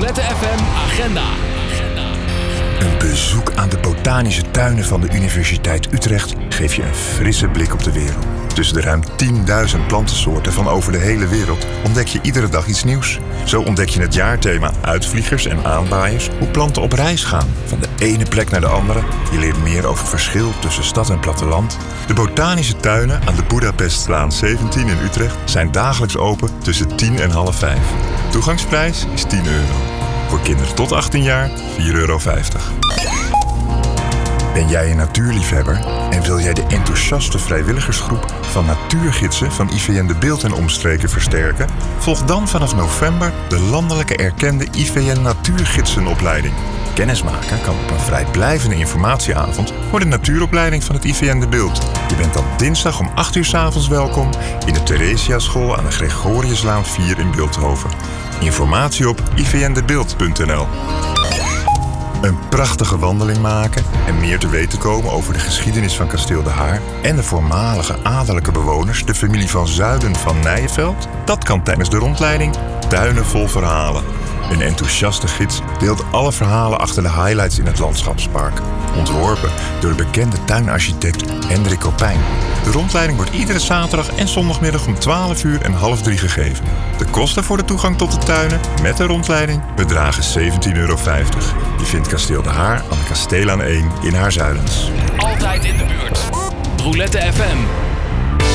Roulette FM Agenda. Een bezoek aan de botanische tuinen van de Universiteit Utrecht geeft je een frisse blik op de wereld. Tussen de ruim 10.000 plantensoorten van over de hele wereld ontdek je iedere dag iets nieuws. Zo ontdek je het jaarthema uitvliegers en aanwaaiers, hoe planten op reis gaan, van de ene plek naar de andere. Je leert meer over verschil tussen stad en platteland. De botanische tuinen aan de Boedapestlaan 17 in Utrecht zijn dagelijks open tussen 10 en half 5. Toegangsprijs is €10. Voor kinderen tot 18 jaar €4,50. Ben jij een natuurliefhebber en wil jij de enthousiaste vrijwilligersgroep van natuurgidsen van IVN De Bilt en omstreken versterken? Volg dan vanaf november de landelijke erkende IVN Natuurgidsenopleiding. Kennismaken kan op een vrijblijvende informatieavond voor de natuuropleiding van het IVN De Bilt. Je bent dan dinsdag om 8 uur 's avonds welkom in de Theresiaschool aan de Gregoriuslaan 4 in Bilthoven. Informatie op ivndebilt.nl. Een prachtige wandeling maken en meer te weten komen over de geschiedenis van Kasteel De Haar en de voormalige adellijke bewoners, de familie van Zuiden van Nijenveld? Dat kan tijdens de rondleiding Tuinen vol verhalen. Een enthousiaste gids deelt alle verhalen achter de highlights in het landschapspark. Ontworpen door de bekende tuinarchitect Hendrik Kopijn. De rondleiding wordt iedere zaterdag en zondagmiddag om 12 uur en half 3 gegeven. De kosten voor de toegang tot de tuinen met de rondleiding bedragen €17,50. Je vindt Kasteel De Haar aan de Kasteelaan 1 in Haarzuilens. Altijd in de buurt. Roulette FM.